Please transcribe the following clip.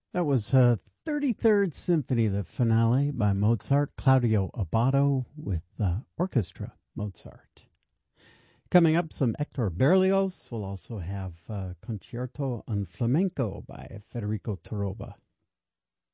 That was 33rd Symphony, the finale by Mozart, Claudio Abbado with orchestra Mozart. Coming up, some Hector Berlioz. We'll also have Concerto en Flamenco by Federico Torroba.